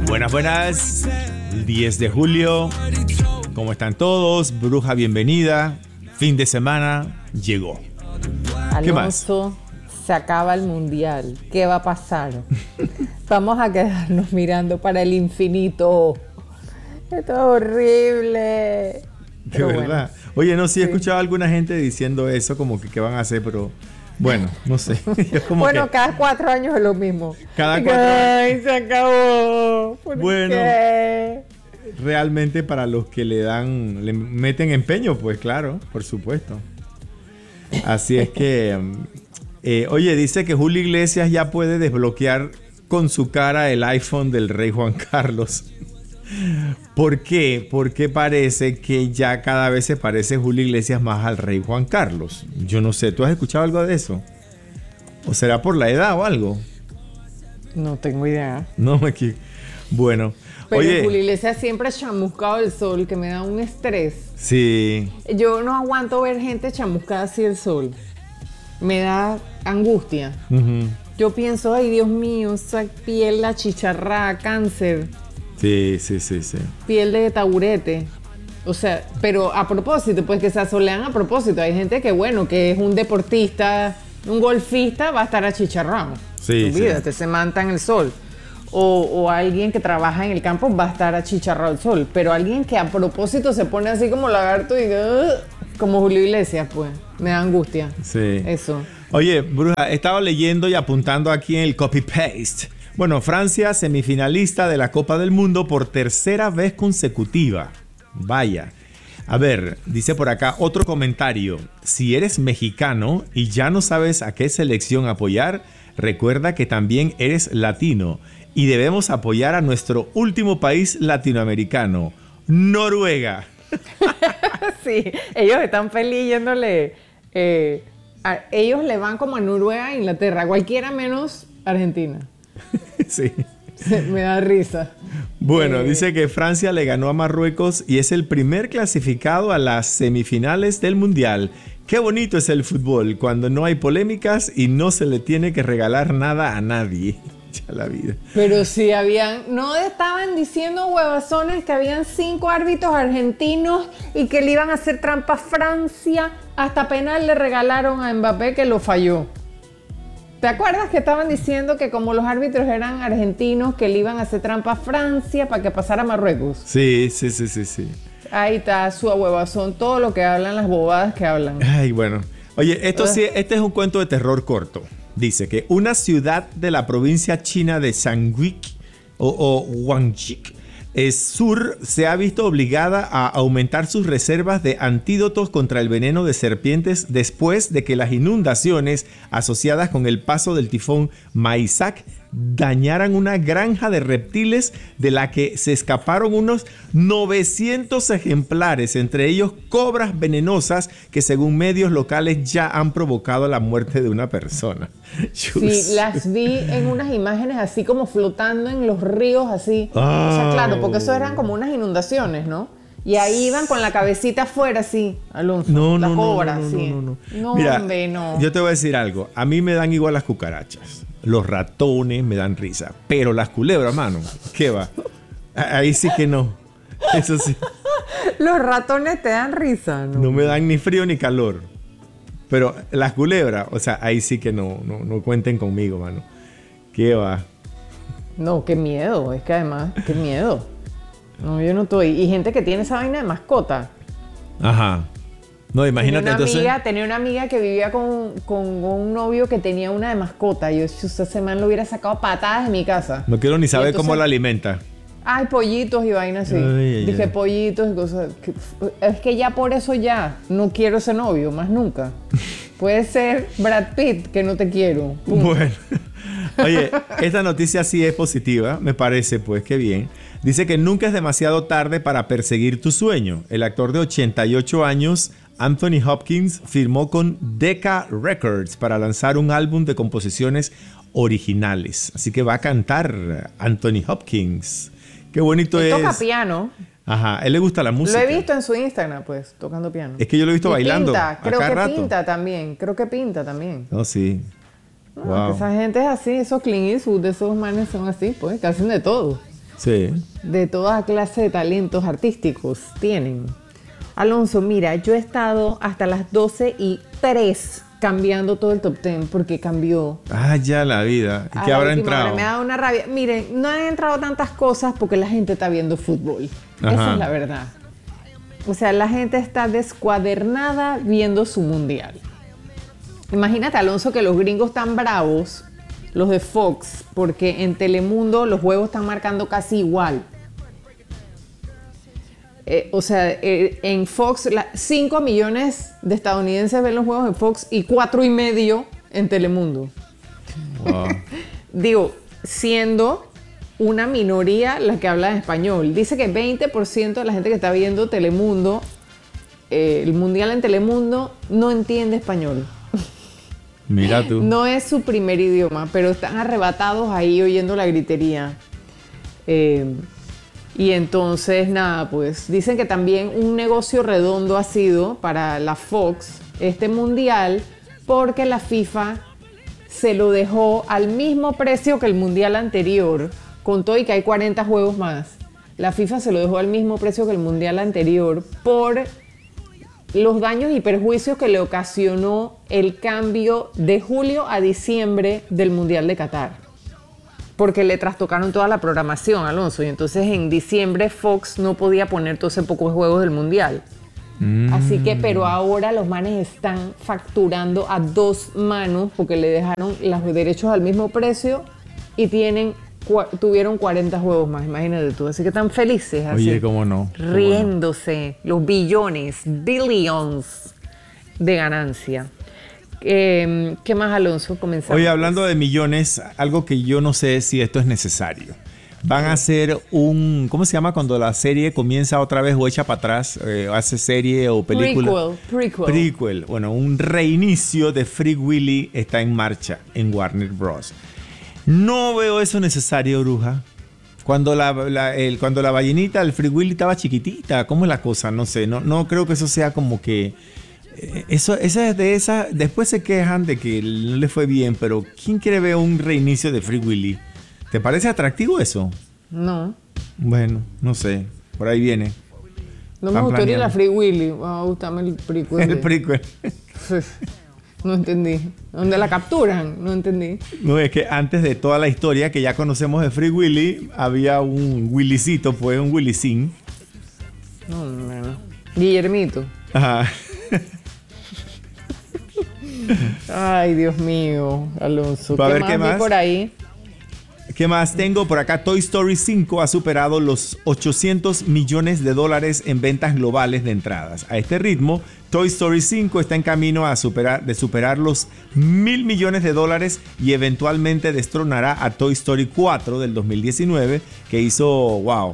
Buenas, buenas. 10 de julio. ¿Cómo están todos? Bruja, bienvenida. Fin de semana llegó. ¿Qué más? Alonso, se acaba el mundial. ¿Qué va a pasar? Vamos a quedarnos mirando para el infinito. Esto es horrible. De Pero verdad. bueno. Oye, no, sí he escuchado a alguna gente diciendo eso, como que qué van a hacer, pero bueno, no sé. Es como Bueno, que cada 4 años es lo mismo. Cada 4 años. Ay, se acabó. ¿Por Bueno. qué? realmente para los que le meten empeño, pues claro, por supuesto. Así es que, oye, dice que Julio Iglesias ya puede desbloquear con su cara el iPhone del rey Juan Carlos. ¿Por qué? Porque parece que ya cada vez se parece Julio Iglesias más al rey Juan Carlos. Yo no sé, ¿tú has escuchado algo de eso? ¿O será por la edad o algo? No tengo idea. No, aquí. Bueno, Pero oye. Julio Iglesias siempre ha chamuscado el sol, que me da un estrés. Sí. Yo no aguanto ver gente chamuscada así el sol. Me da angustia. Uh-huh. Yo pienso, ay Dios mío, esa piel achicharrada, cáncer, Sí. piel de taburete. O sea, pero a propósito, pues que se asolean a propósito. Hay gente que, bueno, que es un deportista, un golfista, va a estar achicharrado. Sí, olvídate, se manta en el sol. O alguien que trabaja en el campo va a estar achicharrado al sol. Pero alguien que a propósito se pone así como lagarto y como Julio Iglesias, pues, me da angustia. Sí. Eso. Oye, Bruja, he estado leyendo y apuntando aquí en el copy-paste. Bueno, Francia, semifinalista de la Copa del Mundo por tercera vez consecutiva. Vaya. A ver, dice por acá otro comentario. Si eres mexicano y ya no sabes a qué selección apoyar, recuerda que también eres latino y debemos apoyar a nuestro último país latinoamericano, Noruega. Sí, ellos están feliz yéndole. Ellos le van como a Noruega e Inglaterra, cualquiera menos Argentina. Sí. Me da risa. Bueno, dice que Francia le ganó a Marruecos y es el primer clasificado a las semifinales del Mundial. Qué bonito es el fútbol, cuando no hay polémicas y no se le tiene que regalar nada a nadie. Ya la vida. Pero sí no estaban diciendo huevazones que habían 5 árbitros argentinos y que le iban a hacer trampa a Francia. Hasta penal le regalaron a Mbappé que lo falló. ¿Te acuerdas que estaban diciendo que como los árbitros eran argentinos, que le iban a hacer trampa a Francia para que pasara a Marruecos? Sí. Ahí está su huevazón, todo lo que hablan, las bobadas que hablan. Ay, bueno. Oye, este es un cuento de terror corto. Dice que una ciudad de la provincia china de Shanghai o Guangxi Sur se ha visto obligada a aumentar sus reservas de antídotos contra el veneno de serpientes después de que las inundaciones asociadas con el paso del tifón Maisak dañaran una granja de reptiles de la que se escaparon unos 900 ejemplares, entre ellos cobras venenosas que según medios locales ya han provocado la muerte de una persona. Sí, las vi en unas imágenes así como flotando en los ríos así. Oh. O sea, claro, porque eso eran como unas inundaciones, ¿no? Y ahí iban con la cabecita afuera así, Alonso. La cobra, sí. No, Mira, hombre, no. Yo te voy a decir algo. A mí me dan igual las cucarachas. Los ratones me dan risa. Pero las culebras, mano, ¿qué va? Ahí sí que no. Eso sí. Los ratones te dan risa, ¿no? No me dan ni frío ni calor. Pero las culebras, o sea, ahí sí que no cuenten conmigo, mano. ¿Qué va? No, qué miedo. Es que además, qué miedo. No, yo no estoy. Y gente que tiene esa vaina de mascota. Ajá. No, imagínate Tenía una amiga que vivía con un novio que tenía una de mascota. Yo, si ese man lo hubiera sacado patadas de mi casa. No quiero ni saber entonces, cómo la alimenta. Ay, pollitos y vainas así. Dije pollitos y cosas. Es que ya por eso ya no quiero ese novio, más nunca. Puede ser Brad Pitt, que no te quiero. Punto. Bueno. Oye, esta noticia sí es positiva, me parece, pues, qué bien. Dice que nunca es demasiado tarde para perseguir tu sueño. El actor de 88 años, Anthony Hopkins, firmó con Decca Records para lanzar un álbum de composiciones originales. Así que va a cantar Anthony Hopkins. Qué bonito es. Toca piano. Ajá, a él le gusta la música. Lo he visto en su Instagram, pues, tocando piano. Es que yo lo he visto bailando. Creo que pinta también. Oh, sí. No, wow. Esa gente es así, esos Clint Eastwood, esos manes son así, pues, que hacen de todo. Sí. De toda clase de talentos artísticos tienen. Alonso, mira, yo he estado hasta las 12:03 cambiando todo el top 10 porque cambió. Ah, ya la vida. ¿Y qué habrá entrado? Me da una rabia. Miren, no han entrado tantas cosas porque la gente está viendo fútbol. Ajá. Esa es la verdad. O sea, la gente está descuadernada viendo su mundial. Imagínate, Alonso, que los gringos están bravos, los de Fox, porque en Telemundo los juegos están marcando casi igual. En Fox, 5 millones de estadounidenses ven los juegos en Fox y 4,5 en Telemundo. Wow. Digo, siendo una minoría la que habla en español. Dice que 20% de la gente que está viendo Telemundo, el mundial en Telemundo, no entiende español. Mira tú. No es su primer idioma, pero están arrebatados ahí oyendo la gritería. Y entonces, nada, pues dicen que también un negocio redondo ha sido para la Fox este mundial porque la FIFA se lo dejó al mismo precio que el mundial anterior, con todo y que hay 40 juegos más. La FIFA se lo dejó al mismo precio que el mundial anterior por los daños y perjuicios que le ocasionó el cambio de julio a diciembre del mundial de Qatar. Porque le trastocaron toda la programación, Alonso, y entonces en diciembre Fox no podía poner todos esos pocos juegos del mundial. Así que, pero ahora los manes están facturando a 2 manos porque le dejaron los derechos al mismo precio y tuvieron 40 juegos más, imagínate tú. Así que están felices. Así, Oye, cómo no. riéndose, los billions de ganancia. ¿Qué más, Alonso? Comenzamos. Oye, hablando de millones, algo que yo no sé si esto es necesario. Van a hacer ¿cómo se llama cuando la serie comienza otra vez o echa para atrás? Hace serie o película. Prequel. Bueno, un reinicio de Free Willy está en marcha en Warner Bros. No veo eso necesario, bruja. Cuando la ballenita, el Free Willy estaba chiquitita, ¿cómo es la cosa? No sé, no creo que eso sea como que... Esa es de esa. Después se quejan de que no le fue bien, pero ¿quién quiere ver un reinicio de Free Willy? ¿Te parece atractivo eso? No. Bueno, no sé. Por ahí viene. No me gustó ni la Free Willy. Va a gustarme el prequel. El prequel. No entendí. ¿Dónde la capturan? No entendí. No, es que antes de toda la historia que ya conocemos de Free Willy, había un Willycito, pues un Willycín. No. Guillermito. Ajá. Ay, Dios mío, Alonso. ¿Va a ver qué más? Por ahí? ¿Qué más tengo? Por acá Toy Story 5 ha superado los $800 millones en ventas globales de entradas. A este ritmo, Toy Story 5 está en camino de superar los $1,000 millones y eventualmente destronará a Toy Story 4 del 2019, que hizo, wow,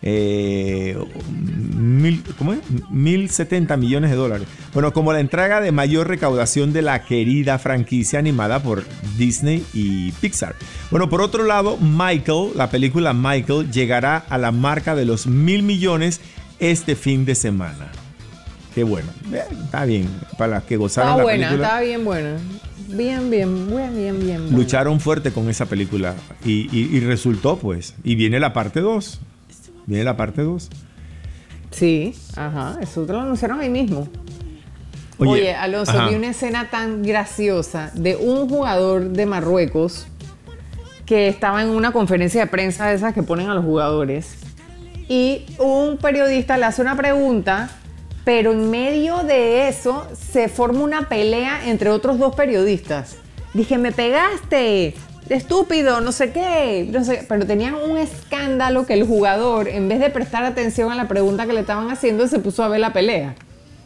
$1,070 millones. Bueno, como la entrega de mayor recaudación de la querida franquicia animada por Disney y Pixar. Bueno, por otro lado, la película Michael, llegará a la marca de los $1,000 millones este fin de semana. Qué bueno. Está bien. Para las que gozaron la película. Está bien buena. Bien. Lucharon fuerte con esa película y resultó, pues. Y viene la parte 2. Sí, ajá, eso te lo anunciaron ahí mismo. Oye, Alonso, vi una escena tan graciosa de un jugador de Marruecos que estaba en una conferencia de prensa de esas que ponen a los jugadores y un periodista le hace una pregunta, pero en medio de eso se forma una pelea entre otros 2 periodistas. Dije, me pegaste, estúpido, no sé qué, pero tenían un escándalo que el jugador, en vez de prestar atención a la pregunta que le estaban haciendo, se puso a ver la pelea.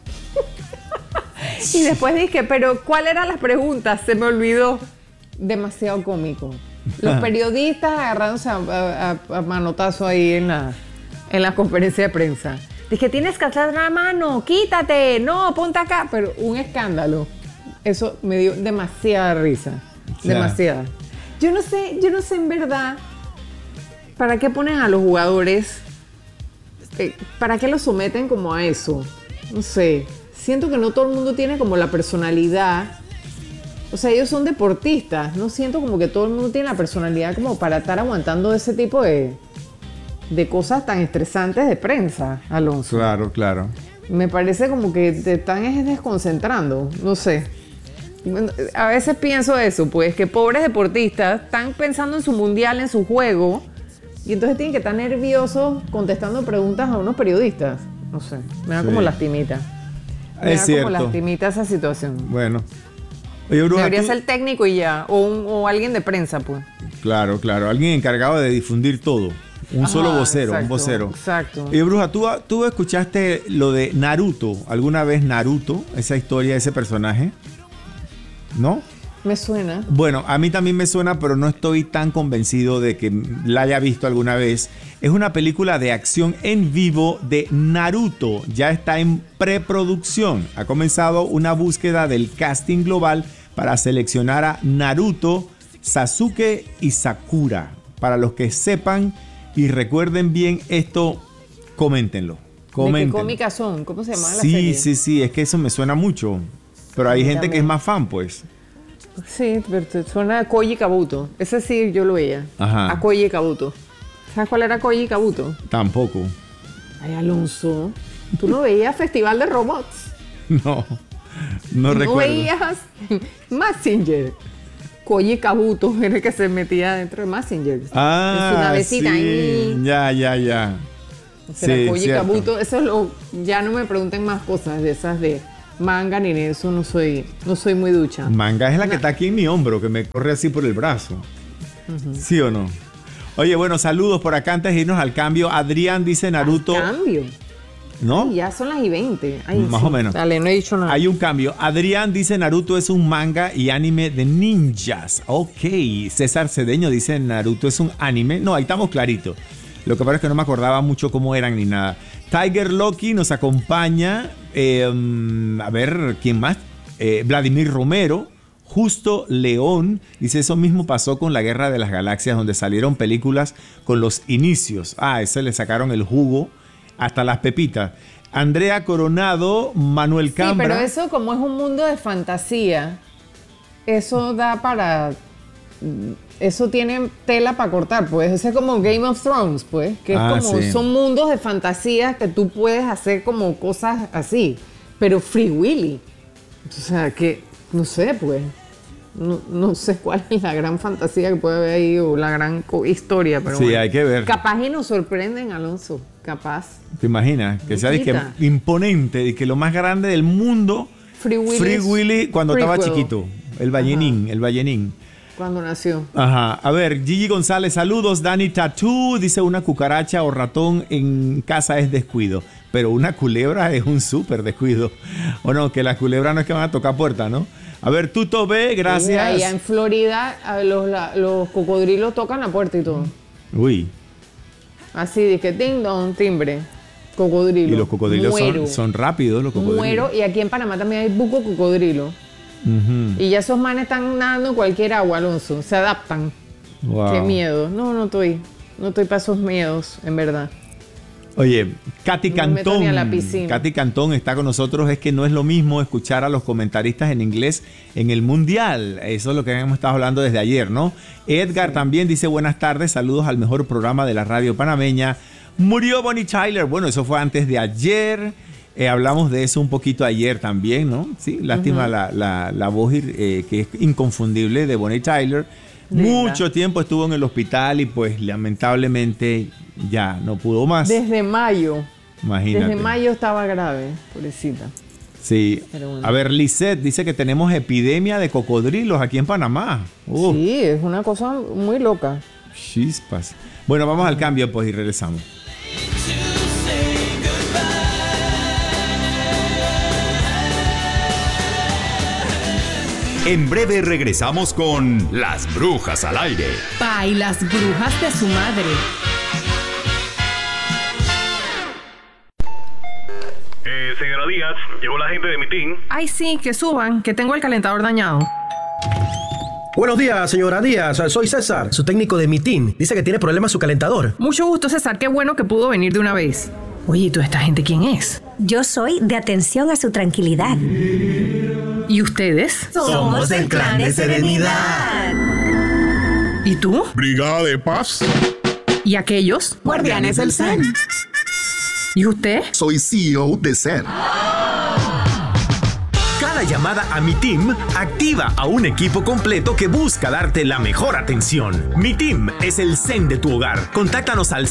Y después dije, pero ¿cuál era la pregunta? Se me olvidó. Demasiado cómico. Los periodistas agarrándose a manotazo ahí en la conferencia de prensa. Dije, tienes que hacer la mano, quítate, no, ponte acá. Pero un escándalo. Eso me dio demasiada risa. Demasiada. Yo no sé en verdad para qué ponen a los jugadores, para qué los someten como a eso. No sé, siento que no todo el mundo tiene como la personalidad. O sea, ellos son deportistas. No siento como que todo el mundo tiene la personalidad como para estar aguantando ese tipo de de cosas tan estresantes de prensa, Alonso. Claro, claro. Me parece como que te están desconcentrando, no sé. A veces pienso eso, pues, que pobres deportistas están pensando en su mundial, en su juego, y entonces tienen que estar nerviosos contestando preguntas a unos periodistas. No sé, me da como lastimita. Me Es da cierto. como lastimita esa situación. Bueno. Oye, Bruja, Debería ser el técnico y ya, o alguien de prensa, pues. Claro, claro. Alguien encargado de difundir todo. Un solo vocero, exacto, un vocero. Exacto. Oye, Bruja, ¿tú escuchaste lo de Naruto? ¿Alguna vez Naruto? Esa historia de ese personaje. ¿No? Me suena. Bueno, a mí también me suena, pero no estoy tan convencido de que la haya visto alguna vez. Es una película de acción en vivo de Naruto. Ya está en preproducción. Ha comenzado una búsqueda del casting global para seleccionar a Naruto, Sasuke y Sakura. Para los que sepan y recuerden bien esto, coméntenlo. ¿De qué cómicas son? ¿Cómo se llama la Sí, serie? sí, es que eso me suena mucho. Pero hay gente que es más fan, pues. Sí, pero te suena a Koji Kabuto. Ese sí yo lo veía. Ajá. A Koji Kabuto. ¿Sabes cuál era Koji Kabuto? Tampoco. Ay, Alonso. ¿Tú no veías Festival de Robots? No recuerdo. ¿No veías Mazinger? Koji Kabuto era el que se metía dentro de Mazinger. Ah, en su navecita. sí. Ya. Era Koji cierto. Kabuto. Eso es lo... Ya no me pregunten más cosas de esas de manga ni de eso. No soy muy ducha. Manga es la que está aquí en mi hombro, que me corre así por el brazo. ¿Sí o no? Oye, bueno, saludos por acá antes de irnos al cambio. Adrián dice Naruto. Cambio. ¿No? Ay, ya son las y 20. Ay, Más o menos. Dale, no he dicho nada. Hay un cambio. Adrián dice Naruto es un manga y anime de ninjas. Ok. César Cedeño dice Naruto es un anime. No, ahí estamos claritos. Lo que pasa es que no me acordaba mucho cómo eran ni nada. Tiger Loki nos acompaña. A ver, ¿quién más? Vladimir Romero. Justo León dice eso mismo pasó con la Guerra de las Galaxias, donde salieron películas con los inicios. Ese le sacaron el jugo hasta las pepitas. Andrea Coronado, Manuel Cambra. Sí, pero eso como es un mundo de fantasía, eso da para... Eso tiene tela para cortar, pues. Eso es como Game of Thrones, pues. Que es como... Sí. Son mundos de fantasía que tú puedes hacer como cosas así. Pero Free Willy. O sea, que... No sé, pues. No sé cuál es la gran fantasía que puede haber ahí o la gran historia, pero Sí, bueno. hay que ver. Capaz y nos sorprenden, Alonso. Capaz. ¿Te imaginas? Que sea Chiquita. imponente, y que lo más grande del mundo, Free Willy cuando estaba prequel. chiquito. El ballenín. Cuando nació. Ajá. A ver, Gigi González, saludos. Dani Tattoo dice una cucaracha o ratón en casa es descuido, pero una culebra es un súper descuido. O no, que las culebras no es que van a tocar puerta, ¿no? A ver, Tuto B, gracias. Allá en Florida los cocodrilos tocan la puerta y todo. Uy. Así de que ding dong, timbre. Cocodrilo. Y los cocodrilos Muero. son rápidos, los cocodrilos. Muero. Y aquí en Panamá también hay buco cocodrilo. Y ya esos manes están nadando en cualquier agua, Alonso. Se adaptan. Wow. Qué miedo. No estoy para esos miedos, en verdad. Oye, Katy No me meto Cantón. ni a la piscina. Katy Cantón está con nosotros. Es que no es lo mismo escuchar a los comentaristas en inglés en el Mundial. Eso es lo que hemos estado hablando desde ayer, ¿no? Edgar también dice buenas tardes, saludos al mejor programa de la radio panameña. Murió Bonnie Tyler. Bueno, eso fue antes de ayer. Hablamos de eso un poquito ayer también, ¿no? Sí, lástima la voz que es inconfundible de Bonnie Tyler. Mucho tiempo estuvo en el hospital y pues lamentablemente ya no pudo más. Desde mayo. Imagínate. Desde mayo estaba grave, pobrecita. Sí. Bueno. A ver, Lisette dice que tenemos epidemia de cocodrilos aquí en Panamá. Sí, es una cosa muy loca. Chispas. Bueno, vamos al cambio pues y regresamos. En breve regresamos con Las Brujas al Aire. Pa y las brujas de su madre. Señora Díaz, llegó la gente de mi team. Ay, sí, que suban, que tengo el calentador dañado. Buenos días, señora Díaz. Soy César, su técnico de Mitin. Dice que tiene problemas su calentador. Mucho gusto, César, qué bueno que pudo venir de una vez. Oye, ¿y toda esta gente quién es? Yo soy de atención a su tranquilidad. ¿Y ustedes? Somos del Clan de Serenidad. ¿Y tú? Brigada de Paz. ¿Y aquellos? Guardianes del Zen. ¿Y usted? Soy CEO de Zen. Cada llamada a Mi Team activa a un equipo completo que busca darte la mejor atención. Mi Team es el Zen de tu hogar. Contáctanos al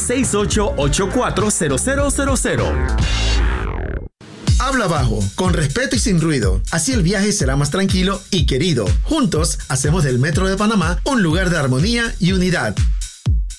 68840000. Habla bajo, con respeto y sin ruido. Así el viaje será más tranquilo y querido. Juntos hacemos del Metro de Panamá un lugar de armonía y unidad.